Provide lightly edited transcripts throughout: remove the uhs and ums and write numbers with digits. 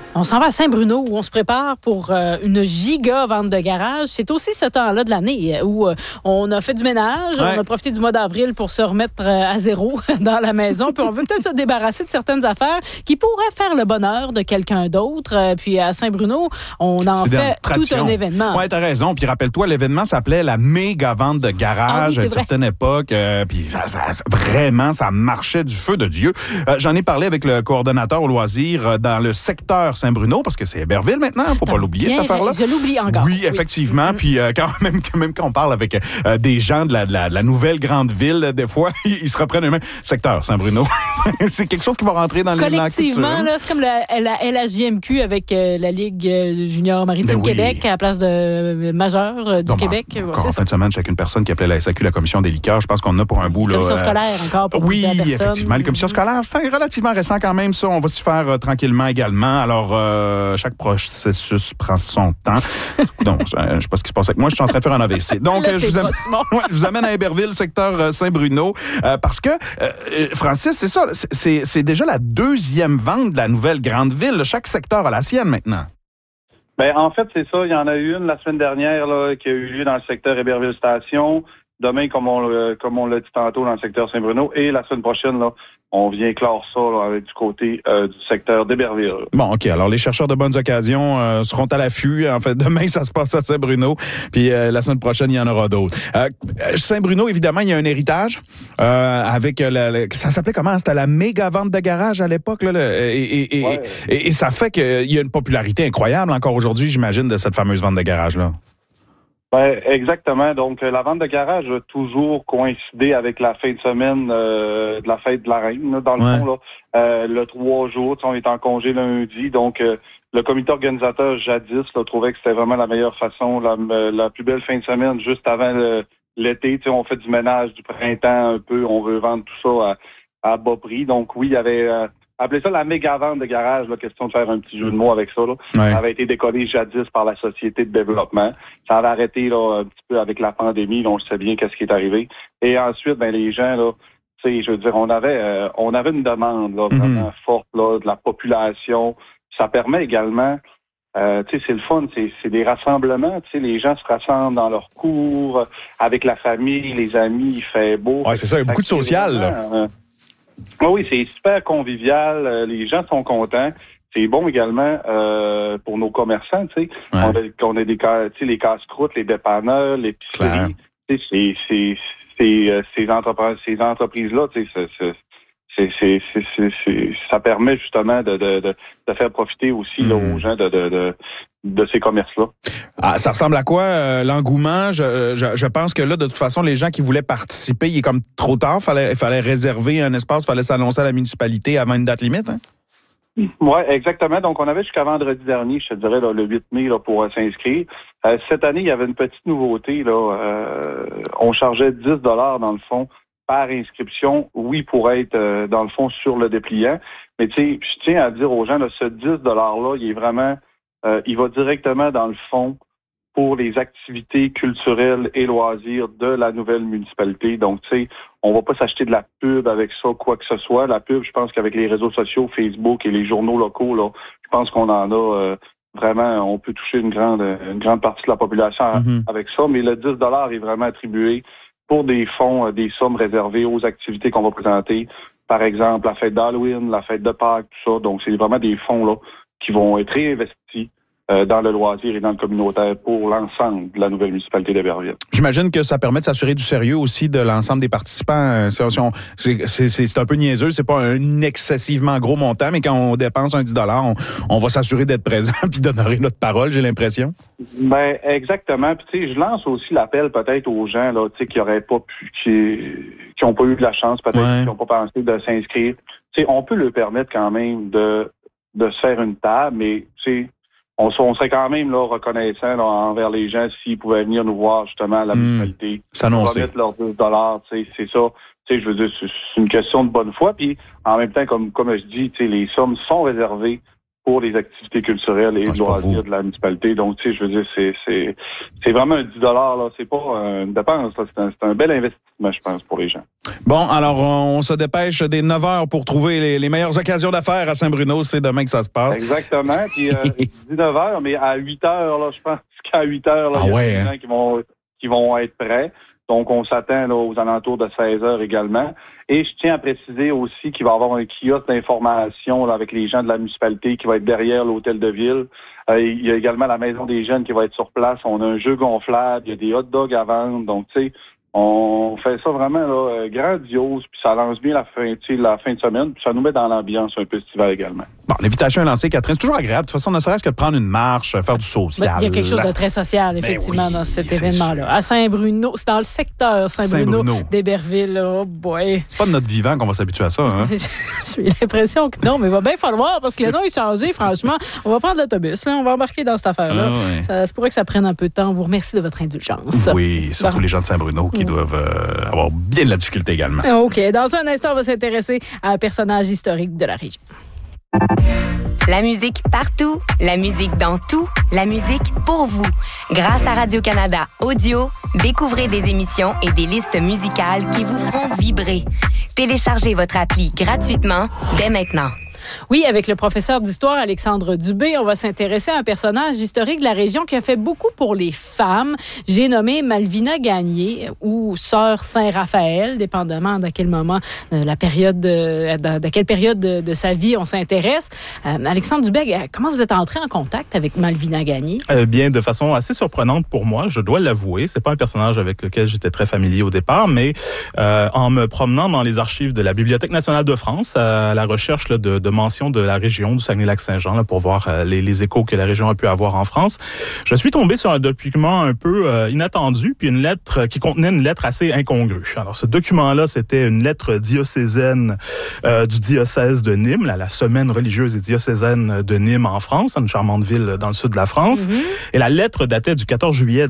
On s'en va à Saint-Bruno où on se prépare pour une giga vente de garage. C'est aussi ce temps-là de l'année où on a fait du ménage, on a profité du mois d'avril pour se remettre à zéro dans la maison. Puis on veut peut-être se débarrasser de certaines affaires qui pourraient faire le bonheur de quelqu'un d'autre. Puis à Saint-Bruno, on en fait tout un événement. Oui, t'as raison. Puis rappelle-toi, l'événement s'appelait la méga vente de garage à une certaine époque. Puis vraiment, ça marchait du feu de Dieu. J'en ai parlé avec le coordonnateur au loisir dans le secteur Saint-Bruno, parce que c'est Héberville maintenant, il ne faut pas l'oublier, cette affaire-là. Je l'oublie encore. Oui, effectivement. Puis même quand on parle avec des gens de la nouvelle grande ville, des fois, ils se reprennent eux-mêmes. Secteur Saint-Bruno. C'est quelque chose qui va rentrer dans les langues. Collectivement, là, c'est comme la LHJMQ avec la Ligue junior maritime Québec à la place de majeur du Québec. Encore en fin de semaine, chacune personne qui appelait la SAQ la commission des liqueurs. Je pense qu'on en a pour un bout. La commission scolaire encore pour oui, effectivement. Les commissions scolaires, c'est relativement récent quand même, ça. On va s'y faire tranquillement également. Alors, chaque processus prend son temps. Donc, je ne sais pas ce qui se passe avec moi. Je suis en train de faire un AVC. Donc, je vous amène à Héberville, secteur Saint-Bruno, parce que, Francis, c'est ça. C'est déjà la deuxième vente de la nouvelle grande ville. Chaque secteur a la sienne maintenant. Ben, en fait, c'est ça. Il y en a eu une la semaine dernière là, qui a eu lieu dans le secteur Héberville-Station. Demain, comme on l'a dit tantôt, dans le secteur Saint-Bruno. Et la semaine prochaine, là, on vient clore ça là, du côté du secteur d'Héberville. Bon, OK. Alors, les chercheurs de bonnes occasions seront à l'affût. En fait, demain, ça se passe à Saint-Bruno. Puis la semaine prochaine, il y en aura d'autres. Saint-Bruno, évidemment, il y a un héritage avec ça s'appelait comment? C'était la méga vente de garage à l'époque. Là, et ça fait qu'il y a une popularité incroyable encore aujourd'hui, j'imagine, de cette fameuse vente de garage-là. Ben, exactement. Donc, la vente de garage a toujours coïncidé avec la fin de semaine de la fête de la Reine. Là, dans le fond, là, le 3 jours, on est en congé lundi. Donc, le comité organisateur jadis là, trouvait que c'était vraiment la meilleure façon, la plus belle fin de semaine, juste avant l'été. On fait du ménage du printemps un peu. On veut vendre tout ça à bas prix. Donc, oui, il y avait... appelez ça la méga vente de garage, là, question de faire un petit jeu de mots avec ça. Là. Ça avait été décollé jadis par la Société de développement. Ça avait arrêté là, un petit peu avec la pandémie, là, on sait bien qu'est-ce qui est arrivé. Et ensuite, ben les gens, là, tu sais, je veux dire, on avait une demande là, vraiment forte là, de la population. Ça permet également, tu sais, c'est le fun, c'est des rassemblements. Tu sais, les gens se rassemblent dans leur cours, avec la famille, les amis, il fait beau. Ouais, c'est ça, il y a beaucoup de social, là. Oui, c'est super convivial. Les gens sont contents. C'est bon également pour nos commerçants. Tu sais, on a des les casse-croûtes, les dépanneurs, les épiceries. Tu sais, ces entreprises-là, tu sais, ça permet justement de faire profiter aussi là, aux gens de ces commerces-là. Ah, ça ressemble à quoi l'engouement? Je pense que là, de toute façon, les gens qui voulaient participer, il est comme trop tard. Il fallait réserver un espace, il fallait s'annoncer à la municipalité avant une date limite. Hein? Oui, exactement. Donc, on avait jusqu'à vendredi dernier, je te dirais, là, le 8 mai, là, pour s'inscrire. Cette année, il y avait une petite nouveauté. Là, on chargeait 10 $ dans le fond par inscription, oui, pour être, dans le fond, sur le dépliant. Mais tu sais, je tiens à dire aux gens, là, ce 10 $-là, il est vraiment... il va directement dans le fond pour les activités culturelles et loisirs de la nouvelle municipalité. Donc, tu sais, on va pas s'acheter de la pub avec ça, quoi que ce soit. La pub, je pense qu'avec les réseaux sociaux, Facebook et les journaux locaux, là, je pense qu'on en a vraiment, on peut toucher une grande partie de la population avec ça. Mais le 10 $ est vraiment attribué pour des fonds, des sommes réservées aux activités qu'on va présenter. Par exemple, la fête d'Halloween, la fête de Pâques, tout ça. Donc, c'est vraiment des fonds là qui vont être réinvestis dans le loisir et dans le communautaire pour l'ensemble de la nouvelle municipalité d'Héberville. J'imagine que ça permet de s'assurer du sérieux aussi de l'ensemble des participants. C'est un peu niaiseux, c'est pas un excessivement gros montant, mais quand on dépense un 10 $, on va s'assurer d'être présent puis d'honorer notre parole, j'ai l'impression. Ben exactement. Puis tu sais, je lance aussi l'appel peut-être aux gens là, tu sais, qui auraient pas pu, qui ont pas eu de la chance, peut-être qui n'ont pas pensé de s'inscrire. Tu sais, on peut leur permettre quand même de se faire une table, mais tu sais. On serait quand même là reconnaissant là, envers les gens s'ils pouvaient venir nous voir justement à la municipalité. S'annoncer. Remettre leurs 10 $, tu sais, c'est ça. Tu sais, je veux dire, c'est une question de bonne foi. Puis en même temps, comme je dis, tu sais, les sommes sont réservées pour les activités culturelles et loisirs de la municipalité. Donc, tu sais, je veux dire, c'est vraiment un 10 là. C'est pas une dépense, là. C'est un bel investissement, je pense, pour les gens. Bon, alors, on se dépêche dès 9 h pour trouver les meilleures occasions d'affaires à Saint-Bruno. C'est demain que ça se passe. Exactement. Puis, 19 h, mais à 8 h, là, je pense qu'à 8 h, là, il y a des gens qui vont être prêts. Donc, on s'attend là, aux alentours de 16 h également. Et je tiens à préciser aussi qu'il va y avoir un kiosque d'information là, avec les gens de la municipalité qui va être derrière l'hôtel de ville. Il y a également la maison des jeunes qui va être sur place. On a un jeu gonflable, il y a des hot dogs à vendre. Donc, tu sais, on fait ça vraiment là, grandiose, puis ça lance bien la fin de semaine, puis ça nous met dans l'ambiance un peu estivale également. Bon, l'invitation est lancée, Catherine. C'est toujours agréable. De toute façon, ne serait-ce que de prendre une marche, faire du social. Il y a quelque chose de très social, effectivement, dans cet événement-là. À Saint-Bruno, c'est dans le secteur Saint-Bruno d'Héberville. Oh boy! C'est pas de notre vivant qu'on va s'habituer à ça, hein? J'ai l'impression que non, mais il va bien falloir, parce que le nom est changé, franchement. On va prendre l'autobus, là, on va embarquer dans cette affaire-là. Ça se pourrait que ça prenne un peu de temps. On vous remercie de votre indulgence. Oui, surtout les gens de Saint-Bruno qui doivent avoir bien de la difficulté également. OK. Dans un instant, on va s'intéresser à un personnage historique de la région. La musique partout, la musique dans tout, la musique pour vous. Grâce à Radio-Canada Audio, découvrez des émissions et des listes musicales qui vous feront vibrer. Téléchargez votre appli gratuitement dès maintenant. Oui, avec le professeur d'histoire Alexandre Dubé, on va s'intéresser à un personnage historique de la région qui a fait beaucoup pour les femmes. J'ai nommé Malvina Gagné ou Sœur Saint-Raphaël, dépendamment de quel moment, de quelle période de sa vie on s'intéresse. Alexandre Dubé, comment vous êtes entré en contact avec Malvina Gagné? Bien, de façon assez surprenante pour moi, je dois l'avouer. C'est pas un personnage avec lequel j'étais très familier au départ, mais en me promenant dans les archives de la Bibliothèque nationale de France, à la recherche là, de mention de la région du Saguenay-Lac-Saint-Jean là, pour voir les échos que la région a pu avoir en France. Je suis tombé sur un document un peu inattendu, puis une lettre qui contenait une lettre assez incongrue. Alors, ce document-là, c'était une lettre diocésaine du diocèse de Nîmes, la semaine religieuse et diocésaine de Nîmes en France, une charmante ville dans le sud de la France. Mm-hmm. Et la lettre datait du 14 juillet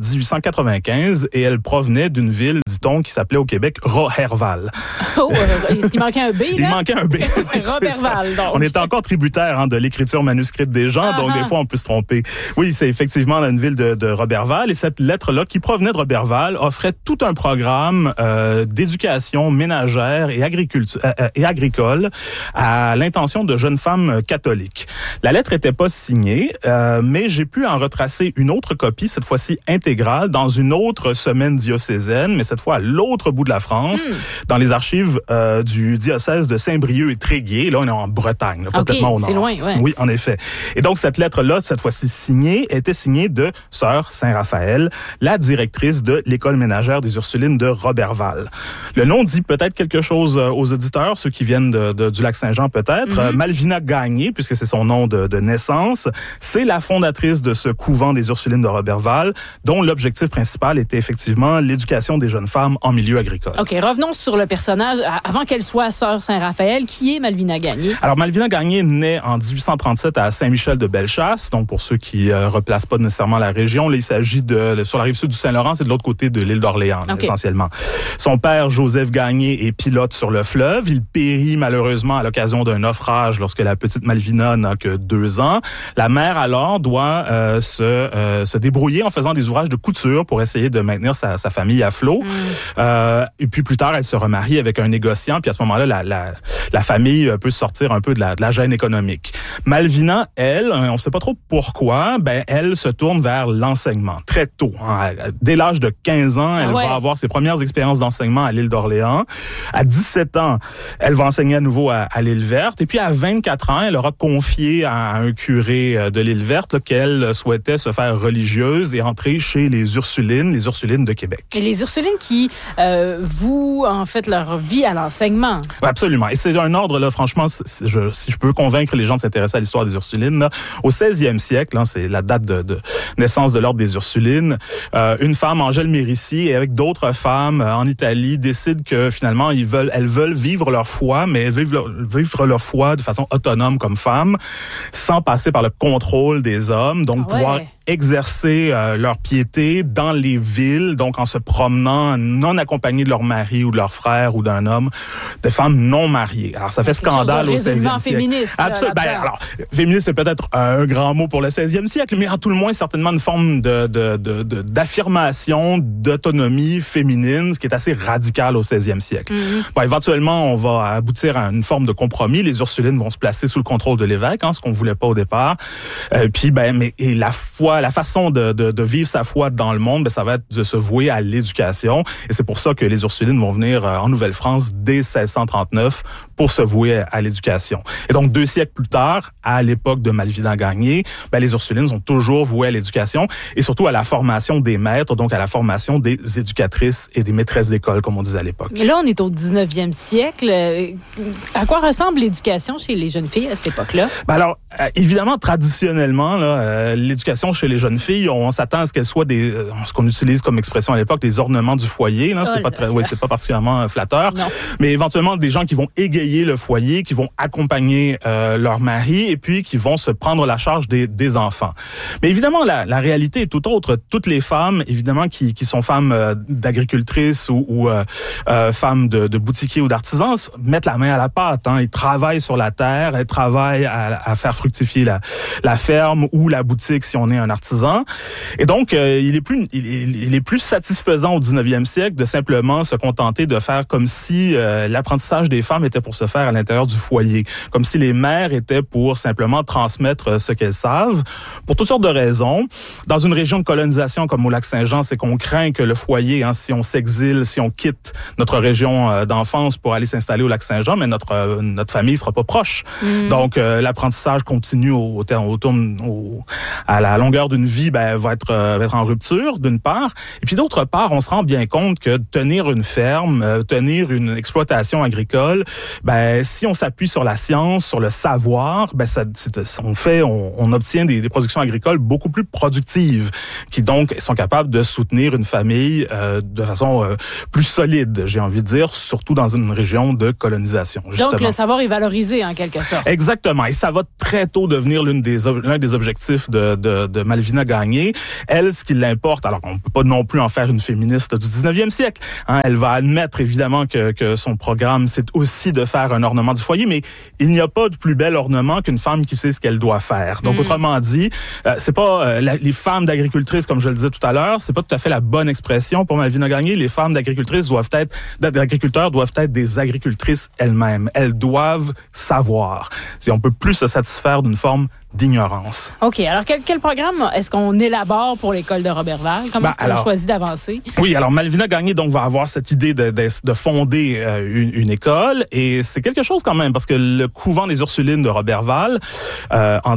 1895 et elle provenait d'une ville, dit-on, qui s'appelait au Québec Roberval. Oh, il manquait un B, là? Il manquait un B. Roberval, donc. On est encore tributaire de l'écriture manuscrite des gens, donc des fois on peut se tromper. Oui, c'est effectivement une ville de Roberval, et cette lettre-là, qui provenait de Roberval, offrait tout un programme d'éducation ménagère et agricole à l'intention de jeunes femmes catholiques. La lettre n'était pas signée, mais j'ai pu en retracer une autre copie, cette fois-ci intégrale, dans une autre semaine diocésaine, mais cette fois à l'autre bout de la France, dans les archives du diocèse de Saint-Brieuc et Tréguier. Là, on est en Bretagne, là, complètement au nord. C'est loin, ouais. Oui, en effet. Et donc, cette lettre-là, cette fois-ci signée, était signée de Sœur Saint-Raphaël, la directrice de l'école ménagère des Ursulines de Roberval. Le nom dit peut-être quelque chose aux auditeurs, ceux qui viennent du Lac-Saint-Jean peut-être. Mm-hmm. Malvina Gagné, puisque c'est son nom de naissance, c'est la fondatrice de ce couvent des Ursulines de Roberval, dont l'objectif principal était effectivement l'éducation des jeunes femmes en milieu agricole. OK, revenons sur le personnage. Avant qu'elle soit Sœur Saint-Raphaël, qui est Malvina Gagné? Alors, Malvina Gagné naît en 1837 à Saint-Michel-de-Bellechasse. Donc, pour ceux qui replacent pas nécessairement la région, là, il s'agit sur la rive sud du Saint-Laurent, c'est de l'autre côté de l'île d'Orléans, okay, essentiellement. Son père, Joseph Gagné, est pilote sur le fleuve. Il périt malheureusement à l'occasion d'un naufrage lorsque la petite Malvina n'a que 2 ans. La mère, alors, doit se débrouiller en faisant des ouvrages de couture pour essayer de maintenir sa famille à flot. Et puis, plus tard, elle se remarie avec un négociant. Puis, à ce moment-là, la famille peut sortir un peu de la gêne économique. Malvina, elle, on ne sait pas trop pourquoi, elle se tourne vers l'enseignement très tôt. Hein. Dès l'âge de 15 ans, elle va avoir ses premières expériences d'enseignement à l'île d'Orléans. À 17 ans, elle va enseigner à nouveau à l'île Verte. Et puis à 24 ans, elle aura confié à un curé de l'île Verte qu'elle souhaitait se faire religieuse et entrer chez les Ursulines de Québec. Et les Ursulines qui vouent en fait leur vie à l'enseignement. Oui, absolument. Et c'est un ordre, là, franchement, si je peux convaincre les gens de s'intéresser à l'histoire des Ursulines, là, au 16e siècle, hein, c'est la date de naissance de l'ordre des Ursulines, une femme, Angèle Mérici, et avec d'autres femmes en Italie, décident que finalement, elles veulent vivre leur foi, mais elles veulent vivre leur foi de façon autonome comme femmes, sans passer par le contrôle des hommes, donc pouvoir exercer leur piété dans les villes, donc en se promenant non accompagnées de leur mari ou de leur frère ou d'un homme, des femmes non mariées. Alors, ça fait scandale au 16e siècle. Absolument. Alors, féministe, c'est peut-être un grand mot pour le 16e siècle, mais à tout le moins, certainement une forme d'affirmation, d'autonomie féminine, ce qui est assez radical au 16e siècle. Bon, éventuellement, on va aboutir à une forme de compromis. Les Ursulines vont se placer sous le contrôle de l'évêque, ce qu'on voulait pas au départ. Puis, la foi, la façon de vivre sa foi dans le monde, ça va être de se vouer à l'éducation. Et c'est pour ça que les Ursulines vont venir en Nouvelle-France dès 1639 pour se vouer à l'éducation. Et donc, 2 siècles plus tard, à l'époque de Malvina Gagné, les Ursulines sont toujours vouées à l'éducation et surtout à la formation des maîtres, donc à la formation des éducatrices et des maîtresses d'école, comme on disait à l'époque. Mais là, on est au 19e siècle. À quoi ressemble l'éducation chez les jeunes filles à cette époque-là? Alors, évidemment, traditionnellement, l'éducation chez les jeunes filles, on s'attend à ce qu'elles soient ce qu'on utilise comme expression à l'époque, des ornements du foyer. C'est pas particulièrement flatteur. Non. Mais éventuellement, des gens qui vont égayer le foyer, qui vont accompagner leur mari et puis qui vont se prendre la charge des enfants. Mais évidemment, la réalité est tout autre. Toutes les femmes, évidemment, qui sont femmes d'agricultrices ou femmes de boutiquiers ou d'artisans, mettent la main à la pâte. Ils travaillent sur la terre, elles travaillent à faire fructifier la ferme ou la boutique si on est un artisan. Et donc, il est plus satisfaisant au 19e siècle de simplement se contenter de faire comme si l'apprentissage des femmes était pour se faire à l'intérieur du foyer, comme si les mères étaient pour simplement transmettre ce qu'elles savent, pour toutes sortes de raisons. Dans une région de colonisation comme au Lac-Saint-Jean, c'est qu'on craint que le foyer, si on s'exile, si on quitte notre région d'enfance pour aller s'installer au Lac-Saint-Jean, mais notre famille sera pas proche. Donc, l'apprentissage continue à la longueur d'une vie, va être en rupture, d'une part. Et puis, d'autre part, on se rend bien compte que tenir une ferme, tenir une exploitation agricole, si on s'appuie sur la science, sur le savoir, on obtient des productions agricoles beaucoup plus productives, qui donc sont capables de soutenir une famille de façon plus solide, j'ai envie de dire, surtout dans une région de colonisation. Justement. Donc, le savoir est valorisé, en quelque sorte. Exactement. Et ça va très tôt devenir l'un des objectifs de Malvina Gagné. Elle, ce qui l'importe, alors on ne peut pas non plus en faire une féministe du 19e siècle. Elle va admettre, évidemment, que son programme, c'est aussi de faire un ornement du foyer, mais il n'y a pas de plus bel ornement qu'une femme qui sait ce qu'elle doit faire. Donc, autrement dit, c'est pas les femmes d'agricultrices, comme je le disais tout à l'heure, c'est pas tout à fait la bonne expression pour Malvina Gagné. Les femmes d'agriculteurs doivent être des agricultrices elles-mêmes. Elles doivent savoir. Si on peut plus se satisfaire d'une forme d'ignorance. OK. Alors, quel programme est-ce qu'on élabore pour l'école de Roberval? Comment est-ce qu'on a choisi d'avancer? Oui, alors Malvina Gagné donc va avoir cette idée de fonder une école et c'est quelque chose quand même parce que le couvent des Ursulines de Roberval en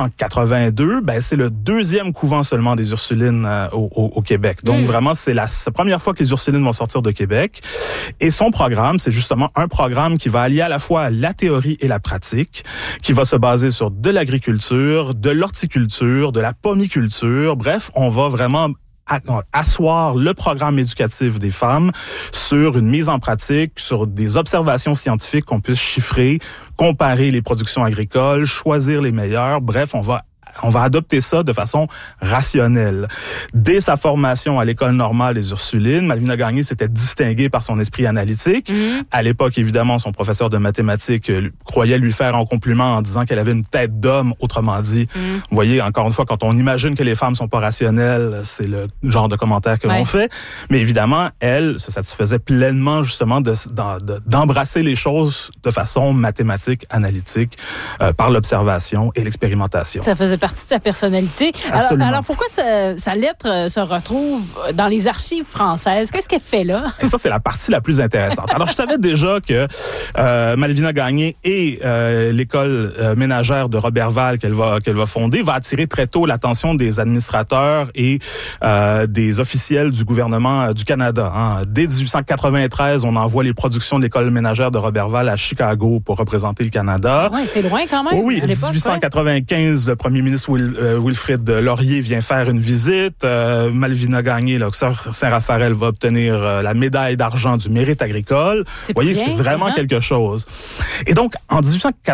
1882, c'est le 2e couvent seulement des Ursulines au Québec. Donc vraiment, c'est la première fois que les Ursulines vont sortir de Québec et son programme, c'est justement un programme qui va allier à la fois la théorie et la pratique, qui va se baser sur de l'agriculture, de l'horticulture, de la pomiculture. Bref, on va vraiment asseoir le programme éducatif des femmes sur une mise en pratique, sur des observations scientifiques qu'on puisse chiffrer, comparer les productions agricoles, choisir les meilleures. Bref, on va adopter ça de façon rationnelle. Dès sa formation à l'école normale des Ursulines, Malvina Gagné s'était distinguée par son esprit analytique. À l'époque, évidemment, son professeur de mathématiques croyait lui faire un compliment en disant qu'elle avait une tête d'homme, autrement dit. Vous voyez, encore une fois, quand on imagine que les femmes sont pas rationnelles, c'est le genre de commentaire que l'on fait. Mais évidemment, elle se satisfaisait pleinement, justement, d'embrasser les choses de façon mathématique, analytique, par l'observation et l'expérimentation. Ça faisait partie de sa personnalité. Alors pourquoi sa lettre se retrouve dans les archives françaises? Qu'est-ce qu'elle fait là? Et ça, c'est la partie la plus intéressante. Alors, je savais déjà que Malvina Gagné et l'école ménagère de Roberval qu'elle va fonder va attirer très tôt l'attention des administrateurs et des officiels du gouvernement du Canada. Dès 1893, on envoie les productions de l'école ménagère de Roberval à Chicago pour représenter le Canada. Oui, c'est loin quand même. Oui, 1895, le premier ministre ministre Wilfrid Laurier vient faire une visite. Malvina Gagné, là, sœur Saint-Raphaël, va obtenir la médaille d'argent du mérite agricole. Vous voyez, c'est vraiment quelque chose. Et donc, en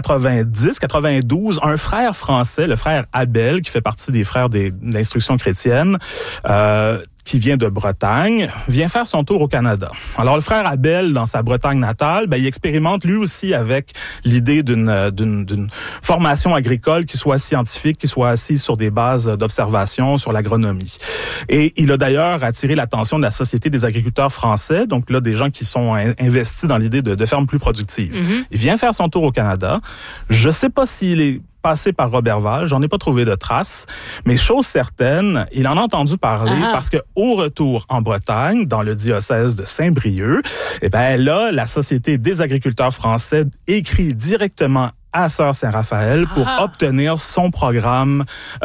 1890-92, un frère français, le frère Abel, qui fait partie des frères de l'instruction chrétienne, qui vient de Bretagne, vient faire son tour au Canada. Alors, le frère Abel, dans sa Bretagne natale, il expérimente lui aussi avec l'idée d'une formation agricole qui soit scientifique, qui soit assise sur des bases d'observation, sur l'agronomie. Et il a d'ailleurs attiré l'attention de la Société des agriculteurs français, donc là, des gens qui sont investis dans l'idée de fermes plus productives. Mm-hmm. Il vient faire son tour au Canada. Je sais pas s'il est passé par Roberval, j'en ai pas trouvé de traces, mais chose certaine, il en a entendu parler parce que au retour en Bretagne, dans le diocèse de Saint-Brieuc, là, la Société des agriculteurs français écrit directement à Sœur Saint-Raphaël pour obtenir son programme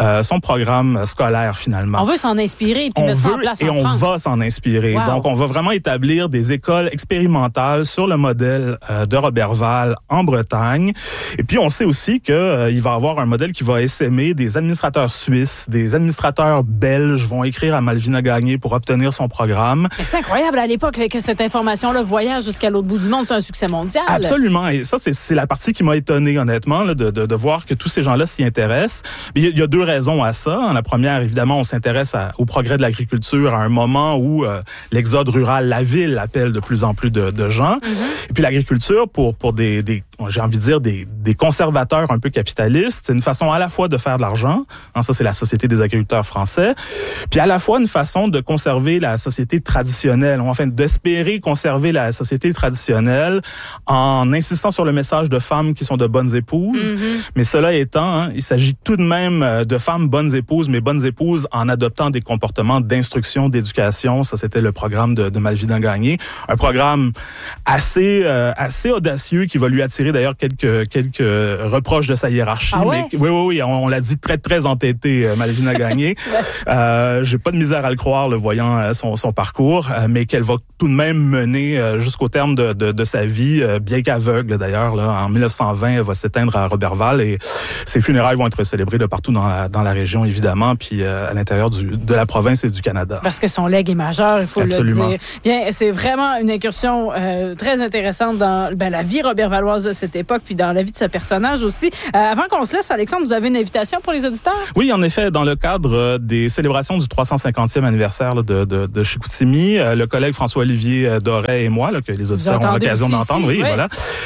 scolaire finalement. On veut s'en inspirer puis mettre ça en place en France. On va s'en inspirer. Wow. Donc, on va vraiment établir des écoles expérimentales sur le modèle de Roberval en Bretagne. Et puis, on sait aussi qu'il va y avoir un modèle qui va essaimer des administrateurs suisses, des administrateurs belges vont écrire à Malvina Gagné pour obtenir son programme. Mais c'est incroyable à l'époque que cette information-là voyage jusqu'à l'autre bout du monde. C'est un succès mondial. Absolument. Et ça, c'est la partie qui m'a étonné, honnêtement, là, de voir que tous ces gens-là s'y intéressent. Il y a deux raisons à ça. La première, évidemment, on s'intéresse au progrès de l'agriculture à un moment où l'exode rural, la ville, appelle de plus en plus de gens. Mm-hmm. Et puis l'agriculture, pour j'ai envie de dire, des conservateurs un peu capitalistes, c'est une façon à la fois de faire de l'argent, ça c'est la Société des agriculteurs français, puis à la fois une façon de conserver la société traditionnelle, enfin d'espérer conserver la société traditionnelle en insistant sur le message de femmes qui sont de bonnes épouses. Mm-hmm. Mais cela étant, il s'agit tout de même de femmes bonnes épouses, mais bonnes épouses en adoptant des comportements d'instruction, d'éducation. Ça, c'était le programme de Malvina Gagné. Un programme assez audacieux qui va lui attirer d'ailleurs quelques reproches de sa hiérarchie. Ah ouais? Mais, oui, on l'a dit très, très entêté, Malvina Gagné. J'ai pas de misère à le croire, le voyant son parcours, mais qu'elle va tout de même mener jusqu'au terme de sa vie, bien qu'aveugle d'ailleurs. Là, en 1920, elle va s'éteindre à Roberval et ses funérailles vont être célébrées de partout dans la région, évidemment, puis à l'intérieur de la province et du Canada. Parce que son legs est majeur, il faut Absolument. le dire. Bien, c'est vraiment une incursion très intéressante dans la vie robervaloise de cette époque, puis dans la vie de ce personnage aussi. Avant qu'on se laisse, Alexandre, vous avez une invitation pour les auditeurs? Oui, en effet, dans le cadre des célébrations du 350e anniversaire là, de Chicoutimi, le collègue François-Olivier Doré et moi, là, que les auditeurs ont l'occasion d'entendre, oui. Voilà.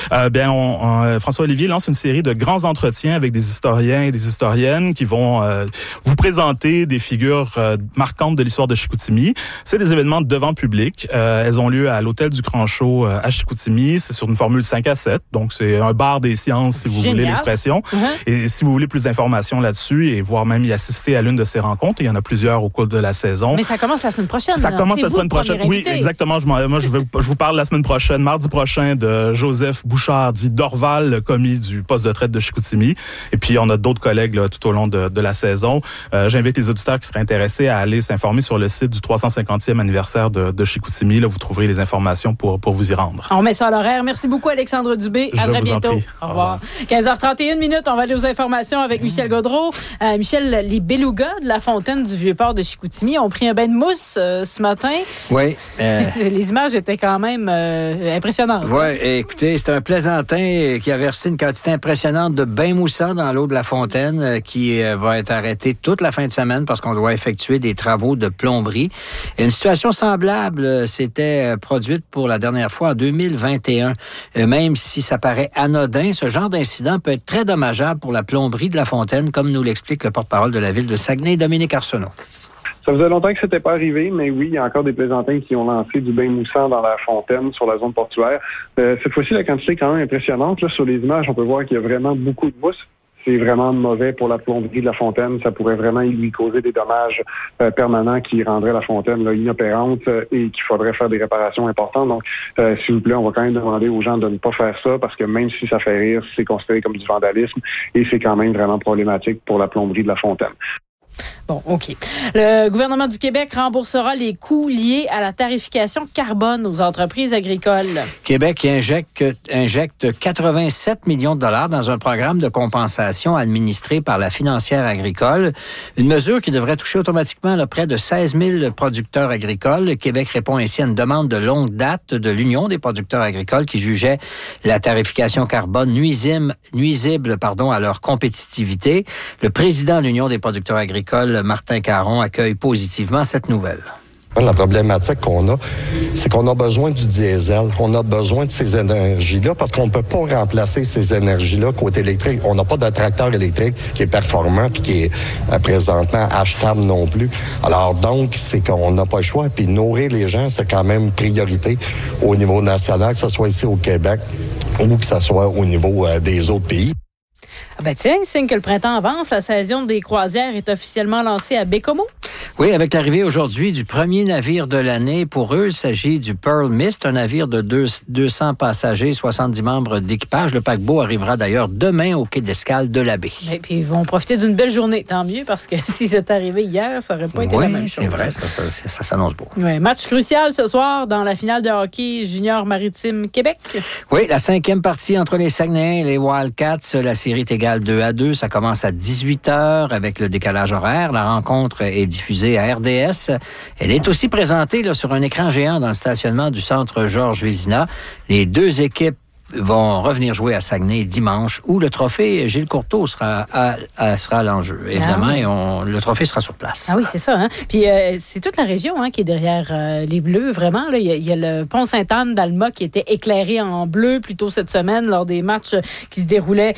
François-Olivier lance une série de grands entretiens avec des historiens et des historiennes qui vont vous présenter des figures marquantes de l'histoire de Chicoutimi. C'est des événements devant public. Elles ont lieu à l'Hôtel du Cranchot à Chicoutimi. C'est sur une formule 5-7, donc c'est un bar des sciences, si vous voulez l'expression. Uh-huh. Et si vous voulez plus d'informations là-dessus et voire même y assister à l'une de ces rencontres, il y en a plusieurs au cours de la saison. Mais ça commence la semaine prochaine. Ça commence la semaine prochaine. Oui, exactement. Je vous parle la semaine prochaine, mardi prochain, de Joseph Bouchard, dit Dorval, le commis du poste de traite de Chicoutimi. Et puis, on a d'autres collègues là, tout au long de la saison. J'invite les auditeurs qui seraient intéressés à aller s'informer sur le site du 350e anniversaire de Chicoutimi. Là, vous trouverez les informations pour vous y rendre. On met ça à l'horaire. Merci beaucoup, Alexandre Dubé. À très bientôt. Au revoir. 15h31 minutes, on va aller aux informations avec Michel Gaudreault. Michel, les belugas de la fontaine du Vieux-Port de Chicoutimi ont pris un bain de mousse ce matin. Oui. Les images étaient quand même impressionnantes. Oui, écoutez, c'est un plaisantin qui a versé une quantité impressionnante de bain moussant dans l'eau de la fontaine qui va être arrêté toute la fin de semaine parce qu'on doit effectuer des travaux de plomberie. Et une situation semblable s'était produite pour la dernière fois en 2021. Même si ça paraît anodin, ce genre d'incident peut être très dommageable pour la plomberie de la fontaine, comme nous l'explique le porte-parole de la ville de Saguenay, Dominique Arsenault. Ça faisait longtemps que c'était pas arrivé, mais oui, il y a encore des plaisantins qui ont lancé du bain moussant dans la fontaine sur la zone portuaire. Cette fois-ci, la quantité est quand même impressionnante. Là, sur les images, on peut voir qu'il y a vraiment beaucoup de mousse. C'est vraiment mauvais pour la plomberie de la fontaine. Ça pourrait vraiment lui causer des dommages permanents qui rendraient la fontaine là, inopérante et qu'il faudrait faire des réparations importantes. Donc, s'il vous plaît, on va quand même demander aux gens de ne pas faire ça parce que même si ça fait rire, c'est considéré comme du vandalisme et c'est quand même vraiment problématique pour la plomberie de la fontaine. Bon, OK. Le gouvernement du Québec remboursera les coûts liés à la tarification carbone aux entreprises agricoles. Québec injecte 87 millions de dollars dans un programme de compensation administré par la financière agricole. Une mesure qui devrait toucher automatiquement près de 16 000 producteurs agricoles. Le Québec répond ainsi à une demande de longue date de l'Union des producteurs agricoles qui jugeait la tarification carbone nuisible à leur compétitivité. Le président de l'Union des producteurs agricoles, Martin Caron, accueille positivement cette nouvelle. La problématique qu'on a, c'est qu'on a besoin du diesel. On a besoin de ces énergies-là parce qu'on ne peut pas remplacer ces énergies-là côté électrique. On n'a pas de tracteur électrique qui est performant puis qui est présentement achetable non plus. Alors donc, c'est qu'on n'a pas le choix. Puis nourrir les gens, c'est quand même priorité au niveau national, que ce soit ici au Québec ou que ce soit au niveau des autres pays. Ah ben tiens, signe que le printemps avance, la saison des croisières est officiellement lancée à Baie-Comeau. Oui, avec l'arrivée aujourd'hui du premier navire de l'année. Pour eux, il s'agit du Pearl Mist, un navire de 200 passagers, 70 membres d'équipage. Le paquebot arrivera d'ailleurs demain au quai d'escale de la baie. Et puis ils vont profiter d'une belle journée, tant mieux, parce que si c'était arrivé hier, ça n'aurait pas été la même chose. Oui, c'est vrai, ça s'annonce beau. Oui, match crucial ce soir dans la finale de hockey junior maritime Québec. Oui, la 5e partie entre les Saguenayens et les Wildcats. La série est égale 2-2. Ça commence à 18h avec le décalage horaire. La rencontre est diffusée à RDS. Elle est aussi présentée sur un écran géant dans le stationnement du centre Georges Vézina. Les deux équipes vont revenir jouer à Saguenay dimanche, où le trophée Gilles Courteau sera à l'enjeu. Évidemment, et le trophée sera sur place. Ah oui, c'est ça. Hein? Puis c'est toute la région qui est derrière les Bleus, vraiment. Là. Il y a le pont Sainte-Anne d'Alma qui était éclairé en bleu plus tôt cette semaine lors des matchs qui se déroulaient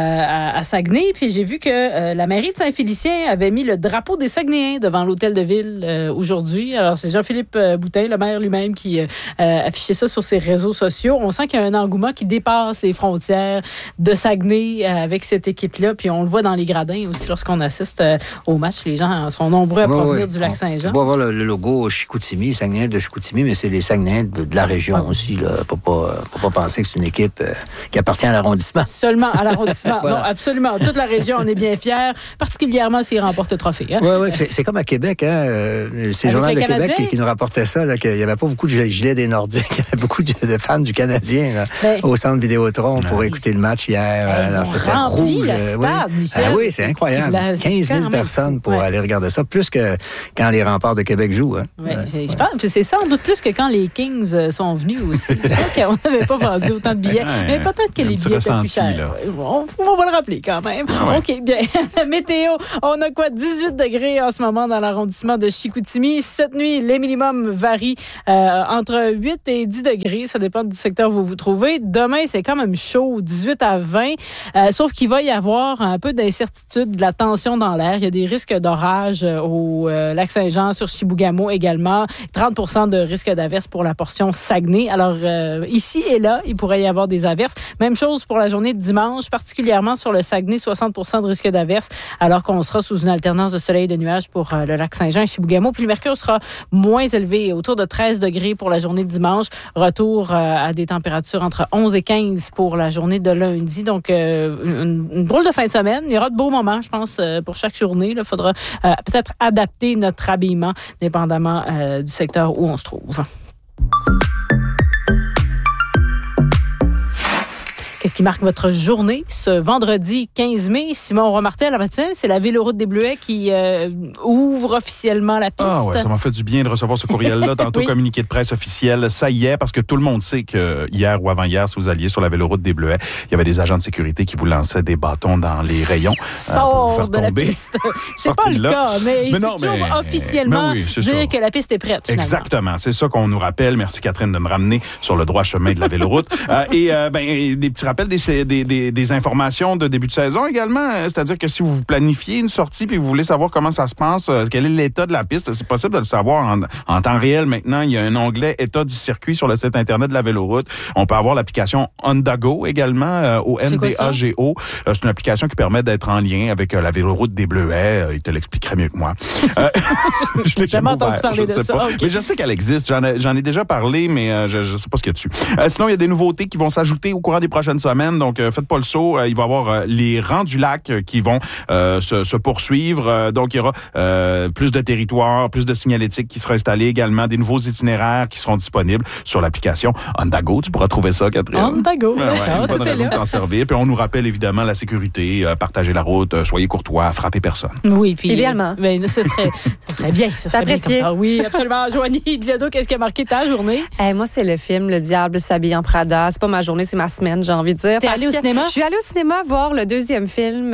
à Saguenay. Puis j'ai vu que la mairie de Saint-Félicien avait mis le drapeau des Saguenayens devant l'hôtel de ville aujourd'hui. Alors, c'est Jean-Philippe Boutin, le maire lui-même, qui affichait ça sur ses réseaux sociaux. On sent qu'il y a un engouement qui dépasse les frontières de Saguenay avec cette équipe-là. Puis on le voit dans les gradins aussi lorsqu'on assiste au match. Les gens sont nombreux à provenir du Lac-Saint-Jean. On va voir le logo Chicoutimi, Saguenay de Chicoutimi, mais c'est les Saguenayens de la région aussi. Il ne faut pas penser que c'est une équipe qui appartient à l'arrondissement. Seulement à l'arrondissement. Voilà. Non, absolument. Toute la région, on est bien fiers, particulièrement s'ils remportent le trophée. Hein? Oui, c'est comme à Québec. C'est le Journal de Québec qui nous rapportait ça, là, qu'il n'y avait pas beaucoup de gilets des Nordiques. Il y avait beaucoup de fans du Canadien au centre Vidéotron pour écouter le match hier. C'était rouge. Le stade, Michel. Oui, c'est incroyable. 15 000 personnes pour aller regarder ça, plus que quand les Remparts de Québec jouent. Hein. Oui, je pense que c'est sans doute plus que quand les Kings sont venus aussi. C'est sûr qu'on n'avait pas vendu autant de billets, mais peut-être que les billets étaient plus chers. On va le rappeler quand même. OK, bien. La météo, on a quoi? 18 degrés en ce moment dans l'arrondissement de Chicoutimi. Cette nuit, les minimums varient entre 8 et 10 degrés. Ça dépend du secteur où vous vous trouvez. Demain, c'est quand même chaud, 18 à 20. Sauf qu'il va y avoir un peu d'incertitude, de la tension dans l'air. Il y a des risques d'orage au Lac-Saint-Jean, sur Chibougamau également. 30% de risque d'averse pour la portion Saguenay. Alors, ici et là, il pourrait y avoir des averses. Même chose pour la journée de dimanche, particulièrement sur le Saguenay, 60% de risque d'averse, alors qu'on sera sous une alternance de soleil et de nuages pour le Lac-Saint-Jean et Chibougamau. Puis le mercure sera moins élevé, autour de 13 degrés pour la journée de dimanche. Retour à des températures entre 11 et 15 pour la journée de lundi. Donc, une drôle de fin de semaine. Il y aura de beaux moments, je pense, pour chaque journée. Il faudra peut-être adapter notre habillement, dépendamment du secteur où on se trouve. Qu'est-ce qui marque votre journée ce vendredi 15 mai? Simon Romartel, c'est la Véloroute des Bleuets qui ouvre officiellement la piste. Ah ouais, ça m'a fait du bien de recevoir ce courriel-là. Tantôt, communiqué de presse officiel. Ça y est, parce que tout le monde sait que hier ou avant-hier, si vous alliez sur la Véloroute des Bleuets, il y avait des agents de sécurité qui vous lançaient des bâtons dans les rayons pour vous faire tomber. La piste. C'est pas le cas, mais il faut officiellement dire que la piste est prête, finalement. Exactement. C'est ça qu'on nous rappelle. Merci, Catherine, de me ramener sur le droit chemin de la Véloroute. Des petits rappels des informations de début de saison également. C'est-à-dire que si vous planifiez une sortie puis vous voulez savoir comment ça se passe, quel est l'état de la piste, c'est possible de le savoir en temps réel maintenant. Il y a un onglet État du circuit sur le site Internet de la Véloroute. On peut avoir l'application Ondago également, au NDAGO. C'est une application qui permet d'être en lien avec la Véloroute des Bleuets. Il te l'expliquerait mieux que moi. Je n'ai jamais entendu parler de ça. Okay. Mais je sais qu'elle existe. J'en ai déjà parlé, mais je ne sais pas ce qu'il y a dessus. Sinon, il y a des nouveautés qui vont s'ajouter au courant des prochaines semaines. semaine, donc faites pas le saut. Il va y avoir les rangs du lac qui vont se poursuivre. Donc, il y aura plus de territoires, plus de signalétique qui sera installé également, des nouveaux itinéraires qui seront disponibles sur l'application Ondago. Tu pourras trouver ça, Catherine. Ondago, d'accord, tout est là. T'en servir. Puis on nous rappelle évidemment la sécurité, partager la route, soyez courtois, frappez personne. Oui, puis idéalement. Ben, ce serait bien. C'est apprécié. Oui, absolument. Joanie Bilodeau, qu'est-ce qui a marqué ta journée? Moi, c'est le film Le Diable s'habille en Prada. C'est pas ma journée, c'est ma semaine, j'ai envie de dire. T'es allée au cinéma? Je suis allée au cinéma voir le deuxième film.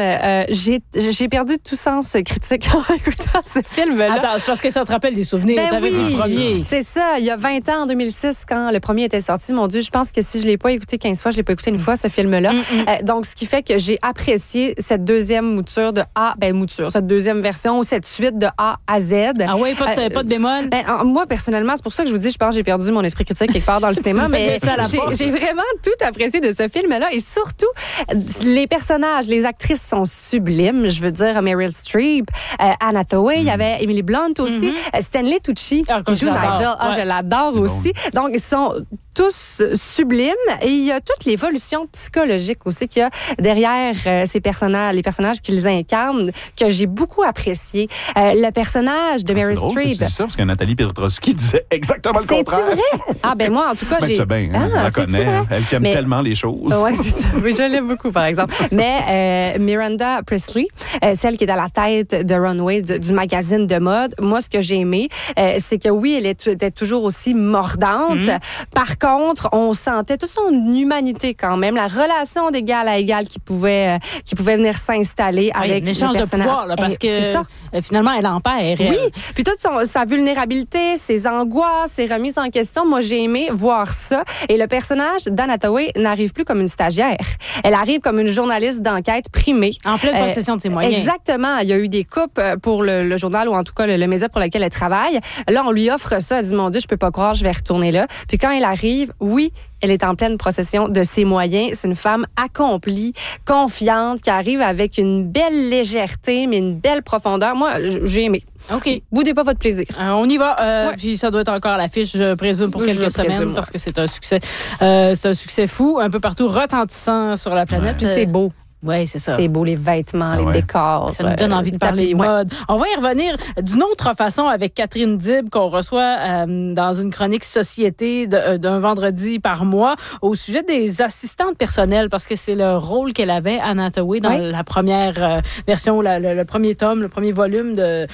J'ai perdu tout sens critique en écoutant ce film-là. Attends, c'est parce que ça te rappelle des souvenirs. T'avais vu le premier. C'est ça. Il y a 20 ans, en 2006, quand le premier était sorti, mon Dieu, je pense que si je l'ai pas écouté 15 fois, je l'ai pas écouté une fois, ce film-là. Donc, ce qui fait que j'ai apprécié cette deuxième mouture de cette deuxième version ou cette suite de A à Z. Ah oui, pas de bémol? Moi, personnellement, c'est pour ça que je vous dis, je pense que j'ai perdu mon esprit critique quelque part dans le cinéma, mais j'ai vraiment tout apprécié de ce film-là. Et surtout, les personnages, les actrices sont sublimes. Je veux dire, Meryl Streep, Anne Hathaway, il y avait Emily Blunt aussi, Stanley Tucci qui joue Nigel. Je l'adore aussi. Donc, ils sont tous sublimes et il y a toute l'évolution psychologique aussi qu'il y a derrière ces personnages, les personnages qu'ils incarnent, que j'ai beaucoup apprécié. Le personnage de Meryl Streep. C'est ça, parce que Nathalie Pietrowski disait exactement le contraire. C'est vrai? Moi, en tout cas, j'ai... bien, on la connaît. Elle qui aime tellement les choses. Oui, c'est ça. Oui, je l'aime beaucoup, par exemple. Mais Miranda Priestly, celle qui est à la tête de Runway, du magazine de mode, moi, ce que j'ai aimé, c'est que oui, elle était toujours aussi mordante. Par contre, on sentait toute son humanité quand même, la relation d'égal à égal qui pouvait venir s'installer avec un échange de pouvoir, là, parce que finalement, elle en perd. Oui, puis toute sa vulnérabilité, ses angoisses, ses remises en question, moi, j'ai aimé voir ça. Et le personnage d'Anne Hathaway n'arrive plus comme une stagiaire. Elle arrive comme une journaliste d'enquête primée. En pleine possession de ses moyens. Exactement. Il y a eu des coupes pour le journal ou en tout cas le média pour lequel elle travaille. Là, on lui offre ça. Elle dit, mon Dieu, je peux pas croire, je vais retourner là. Puis quand elle arrive, oui, elle est en pleine possession de ses moyens. C'est une femme accomplie, confiante, qui arrive avec une belle légèreté, mais une belle profondeur. Moi, j'ai aimé. OK. Boudez pas votre plaisir. On y va. Puis ça doit être encore à l'affiche, je présume, pour quelques semaines, parce que c'est un succès. C'est un succès fou, un peu partout, retentissant sur la planète. Puis c'est beau. Oui, c'est ça. C'est beau, les vêtements, les décors. Ça nous donne envie de parler mode. On va y revenir d'une autre façon avec Catherine Dib, qu'on reçoit dans une chronique société d'un vendredi par mois au sujet des assistantes personnelles, parce que c'est le rôle qu'elle avait, Anne Hathaway, dans la première version, le premier tome, le premier volume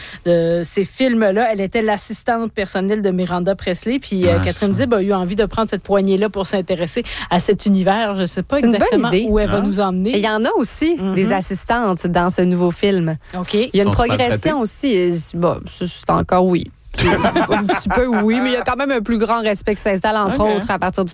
de ces films-là. Elle était l'assistante personnelle de Miranda Priestly. Puis Catherine Dib a eu envie de prendre cette poignée-là pour s'intéresser à cet univers. Je ne sais pas exactement où elle va nous emmener. Il y en a aussi des assistantes dans ce nouveau film. OK. Il y a une progression aussi. C'est encore un petit peu oui, mais il y a quand même un plus grand respect qui s'installe, entre autres, à partir du